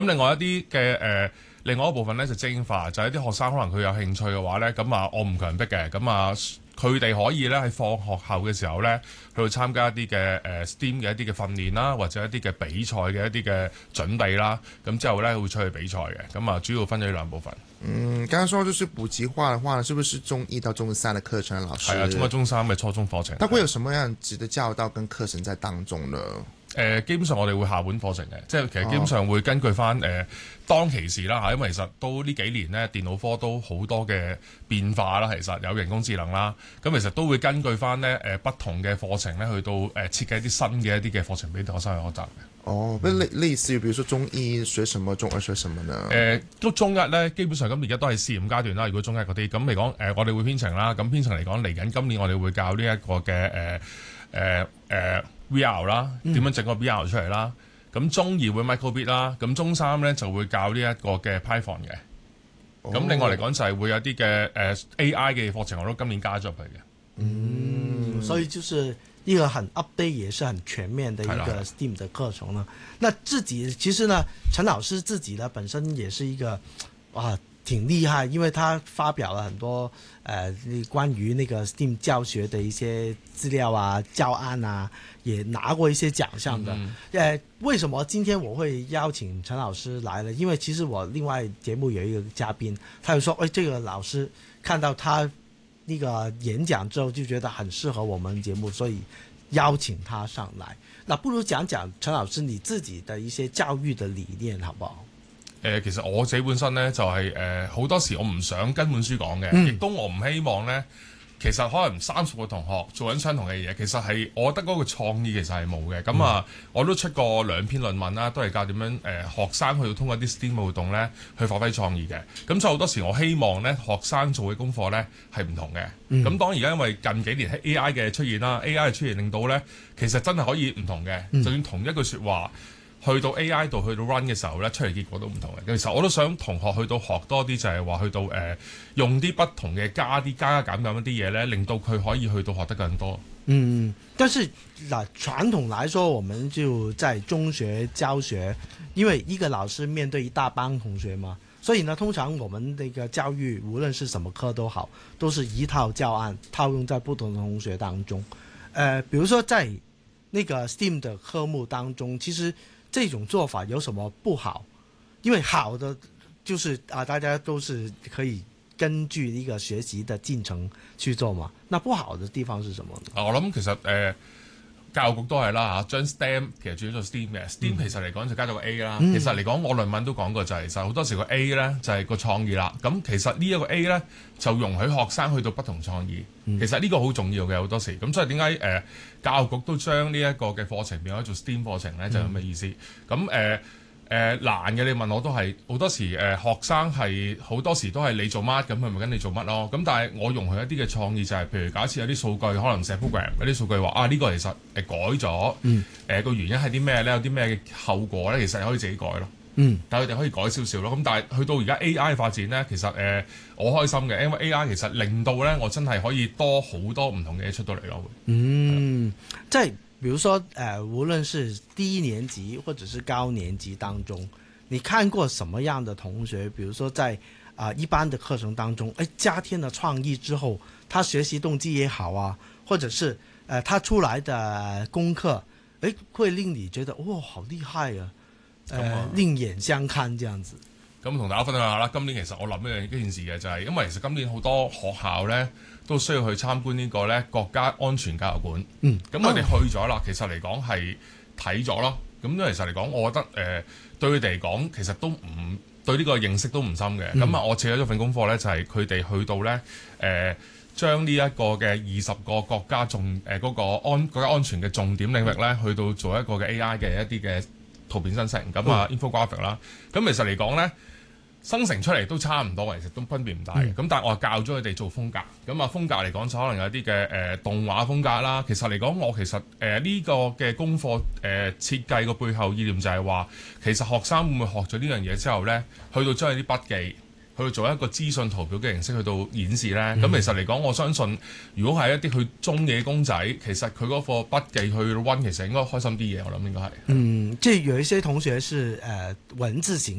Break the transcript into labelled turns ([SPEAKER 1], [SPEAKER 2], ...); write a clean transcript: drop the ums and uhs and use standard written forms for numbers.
[SPEAKER 1] 另外一啲嘅另外一部分咧就精英化，就係一啲學生可能佢有興趣嘅話咧，咁啊我唔強迫嘅，咁啊佢哋可以咧喺放學後嘅時候咧去參加一啲嘅STEAM 嘅一啲嘅訓練啦，或者一啲嘅比賽嘅一啲嘅準備啦，咁之後咧會出去比賽嘅，咁啊主要分咗呢兩部分。
[SPEAKER 2] 剛剛說就是補習化的話呢，是不是中一到中三的課程？老師
[SPEAKER 1] 係啊，中一中三嘅初中課程。
[SPEAKER 2] 但會有什麼樣子的教導跟課程在當中呢？
[SPEAKER 1] 基本上我哋會校本課程嘅，即係其實基本上會根據翻當其時啦嚇，因為其實都呢幾年咧電腦科都好多嘅變化啦，其實有人工智能啦，咁其實都會根據翻咧不同嘅課程咧去到設計一啲新嘅一啲嘅課程俾學生去學習嘅。
[SPEAKER 2] 哦，類似，比如說中一學什麼，中二學什麼呢？
[SPEAKER 1] 都中一咧，基本上咁而家都係試驗階段啦。如果中一嗰啲咁嚟講，我哋會編程啦。咁編程嚟講，嚟緊今年我哋會教呢一個嘅VR 啦，點樣整個 VR 出嚟啦。咁中二會 microbit 啦，咁中三咧就會教呢一個嘅 Python 嘅。咁另外嚟講就係會有啲嘅AI 嘅課程，我都今年加咗入去嘅。
[SPEAKER 3] 所以就是一個很 update 也是很全面的一個 STEAM 的課程呢。那自己其實呢，陳老師自己呢本身也是一個挺厲害，因為他發表了很多關於那個 STEAM 教學的一些資料啊、教案啊，也拿過一些獎項的。為什麼今天我會邀請陳老師來呢？因為其實我另外節目有一個嘉賓，他就說：這個老師看到他那個演講之後就覺得很適合我們節目，所以邀請他上來。那不如講講陳老師你自己的一些教育的理念，好不好？
[SPEAKER 1] 其實我自己本身咧就係好多時我唔想跟本書講嘅，亦都我唔希望咧。其實可能30個同學做緊相同嘅嘢，其實係我覺得嗰個創意其實係冇嘅。咁啊，我都出過2篇論文啦，都係教點樣學生去到通過啲 STEAM 活動咧去發揮創意嘅。咁所以好多時我希望咧學生做嘅功課咧係唔同嘅。咁當然而家因為近幾年 AI 嘅出現啦，AI 嘅出現令到咧其實真係可以唔同嘅，就算同一句説話。去到 AI 度去到 run 嘅時候咧，出嚟結果都唔同嘅。其實我都想同學去到學多啲，就係話去到用啲不同嘅加減減一啲嘢咧，令到佢可以去到學得更多。
[SPEAKER 3] 但是傳統來說，我們就在中學教學，因為一個老師面對一大班同學嘛，所以呢，通常我們這個教育無論是什麼科都好，都是一套教案套用在不同的同學當中。比如說在那個 STEAM 的科目當中，其實這種做法有什麼不好？因為好的就是大家都是可以根據一個學習的進程去做嘛。那不好的地方是什麼呢？
[SPEAKER 1] 我諗其實教育局都係啦嚇，將 STEM 其實轉咗做 STEAM 嘅。STEAM 其實嚟講就加咗個 A 啦。其實嚟講我論文都講過就係，其實好多時個 A 咧就係個創意啦。咁其實呢一個 A 咧就容許學生去到不同創意。其實呢個好重要嘅好多時。咁所以點解教育局都將呢一個嘅課程變咗做 STEAM 課程咧？就係咁嘅意思。咁難嘅，你問我都係好多時學生係好多時都係你做乜咁，佢咪跟你做乜咯。咁但係我容許一啲嘅創意就係，譬如假設有啲數據可能寫 program 有啲數據話呢個其實改咗，個原因係啲咩咧？有啲咩嘅後果咧？其實你可以自己改咯。但係佢哋可以改少少咯。咁但係去到而家 AI 發展咧，其實我開心嘅，因為 AI 其實令到咧我真係可以多好多唔同嘅嘢出到嚟咯。
[SPEAKER 3] 即係。比如說無論是低年級或者是高年級當中，你看過什麼樣的同學？比如說在一般的課程當中，加添了創意之後，他學習動機也好啊，或者是他出來的功課，會令你覺得好厲害啊，另眼相看這樣子。
[SPEAKER 1] 咁同大家分享下啦。今年其實我諗一件事嘅就係，因為其實今年好多學校咧都需要去參觀呢個咧國家安全教育館。咁我哋去咗啦，其實嚟講係睇咗咯。咁其實嚟講，我覺得對佢哋嚟講，其實都唔對呢個認識都唔深嘅。咁我寫咗份功課咧，就係佢哋去到咧將呢一個嘅20個國家嗰個國家安全嘅重點領域咧，去到做一個嘅 AI 嘅一啲嘅圖片生成。咁infographic 啦。咁其實嚟講咧，生成出嚟都差唔多，其實都分別唔大嘅。咁但係我教咗佢哋做風格，咁風格嚟講就可能有啲嘅動畫風格啦。其實嚟講，我其實呢個嘅功課設計個背後意念就係話，其實學生會唔會學咗呢樣嘢之後咧，去到將啲筆記去做一個資訊圖表嘅形式去到演示咧？咁其實嚟講，我相信如果係一啲去中嘅公仔，其實佢嗰個筆記去溫，其實應該開心啲嘢，我諗應該係。
[SPEAKER 3] 即係有一些同學是文字型